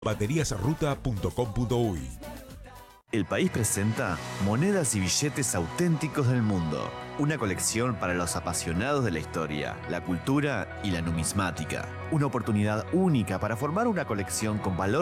bateriasruta.com.uy. El País presenta Monedas y billetes auténticos del mundo. Una colección para los apasionados de la historia, la cultura y la numismática. Una oportunidad única para formar una colección con valor